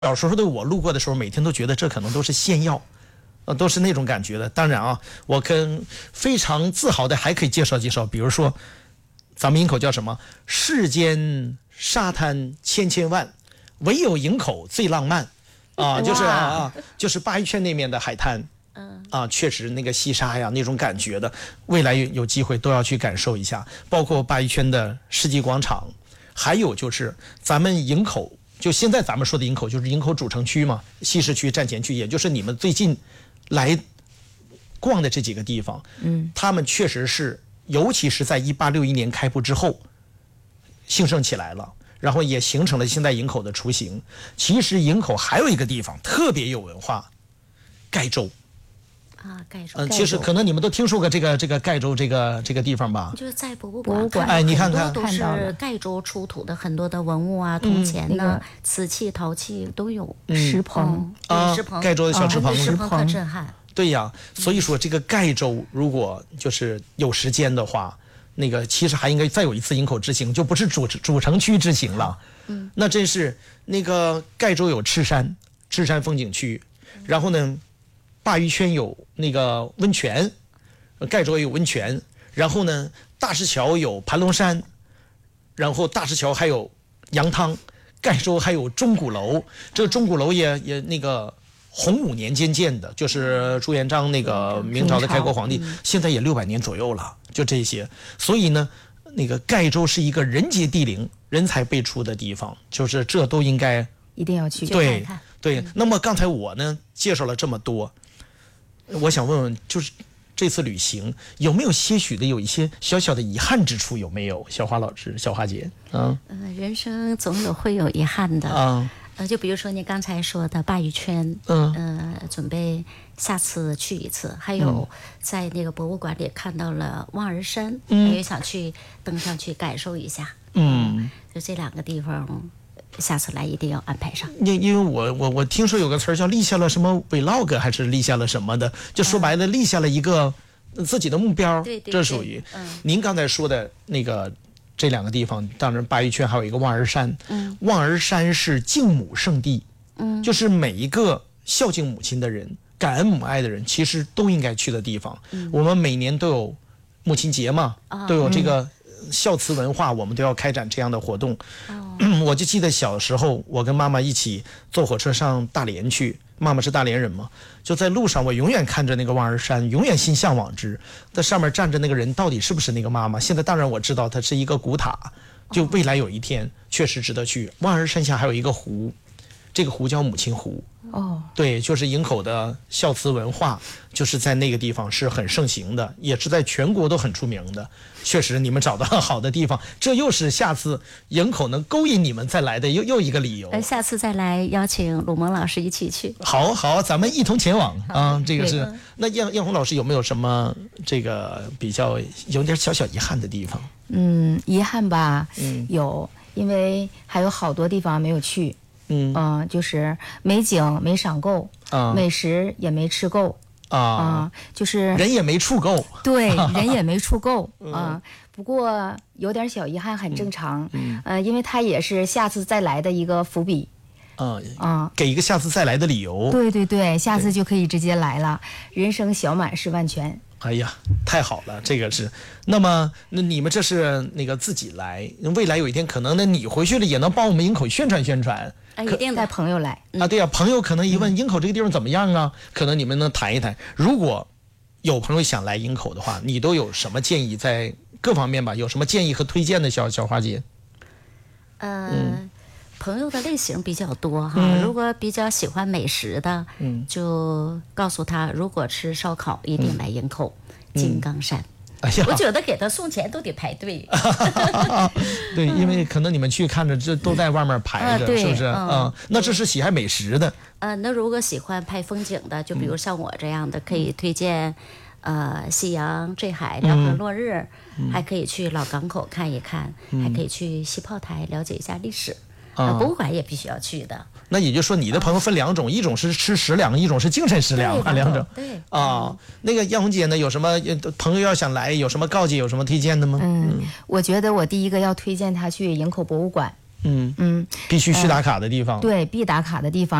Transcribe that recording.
小时候的我路过的时候，每天都觉得这可能都是仙药，都是那种感觉的。当然啊，我跟非常自豪的还可以介绍介绍，比如说咱们营口叫什么？世间沙滩千千万，唯有营口最浪漫啊，就是鲅鱼圈那面的海滩。确实那个细沙呀，那种感觉的，未来有机会都要去感受一下。包括鲅鱼圈的世纪广场，还有就是咱们营口，就现在咱们说的营口，就是营口主城区嘛，西市区、站前区，也就是你们最近来逛的这几个地方，他们确实是，尤其是在1861年开埠之后，兴盛起来了。然后也形成了现在营口的雏形。其实营口还有一个地方特别有文化，盖州。 盖州。 其实可能你们都听说过这个盖州这个地方吧？ 就是在博物馆， 你看看， 都是盖州出土的很多的文物啊，铜钱呐、瓷器、陶器都有。 石棚石棚， 盖州的小石棚， 石棚很震撼。 对呀，所以说这个盖州如果就是有时间的话，那个其实还应该再有一次营口之行，就不是主城区之行了。那真是那个盖州有赤山风景区，然后呢，鲅鱼圈有那个温泉，盖州也有温泉，然后呢，大石桥有盘龙山，然后大石桥还有羊汤，盖州还有钟鼓楼，这个钟鼓楼也那个洪武年间建的，就是朱元璋那个明朝的开国皇帝，现在也600年左右了，就这些。所以呢，那个盖州是一个人杰地灵、人才辈出的地方，就是这都应该一定要去对。那么刚才我呢介绍了这么多，我想问问，就是这次旅行有没有些许的有一些小小的遗憾之处？有没有，小花老师、小花姐？ 人生总会有遗憾的。就比如说你刚才说的鲅鱼圈，准备下次去一次。还有在那个博物馆里看到了望儿山，也想去登上去感受一下。就这2个地方，下次来一定要安排上。 因为我听说有个词儿叫立下了什么 vlog 还是立下了什么的，就说白了立下了一个自己的目标。 对， 这属于您刚才说的那个这2个地方，当然鲅鱼圈还有一个望儿山。望儿山是敬母圣地，就是每一个孝敬母亲的人、感恩母爱的人，其实都应该去的地方。我们每年都有母亲节嘛，都有这个孝慈文化，我们都要开展这样的活动。我就记得小时候，我跟妈妈一起坐火车上大连去，妈妈是大连人嘛，就在路上，我永远看着那个望儿山，永远心向往之。在上面站着那个人，到底是不是那个妈妈？现在当然我知道，它是一个古塔，就未来有一天确实值得去。望儿山下还有一个湖，这个湖叫母亲湖。对，就是营口的孝慈文化，就是在那个地方是很盛行的，也是在全国都很出名的。确实，你们找到了好的地方，这又是下次营口能勾引你们再来的又一个理由。 下次再来邀请鲁蒙老师一起去。 好，咱们一同前往啊！这个是。那燕红老师有没有什么这个比较有点小遗憾的地方？ 遗憾吧，有，因为还有好多地方没有去。就是美景没赏够，美食也没吃够，就是人也没触够， 对，人也没触够不过有点小遗憾很正常，因为它也是下次再来的一个伏笔， 给一个下次再来的理由。 对，下次就可以直接来了。人生小满是万全。 哎呀，太好了，这个是。那么，那你们这是那个自己来，未来有一天可能呢，你回去了也能帮我们营口宣传。 一定带朋友来对呀，朋友可能一问营口这个地方怎么样啊，可能你们能谈一谈。如果有朋友想来营口的话，你都有什么建议？在各方面吧，有什么建议和推荐的？小花姐。 朋友的类型比较多哈，如果比较喜欢美食的，就告诉他，如果吃烧烤，一定来营口金刚山。我觉得给他送钱都得排队。 对，因为可能你们去看着这都在外面排着，是不是？那这是喜爱美食的。 那如果喜欢拍风景的，就比如像我这样的，可以推荐夕阳坠海、辽河落日，还可以去老港口看一看，还可以去西炮台了解一下历史。博物馆也必须要去的。 那也就是说，你的朋友分2种，一种是吃食粮，一种是精神食粮，2种。 对那个燕红姐呢，有什么朋友要想来，有什么告诫，有什么推荐的吗？ 我觉得我第一个要推荐他去营口博物馆。 必须去打卡的地方。 对，必打卡的地方。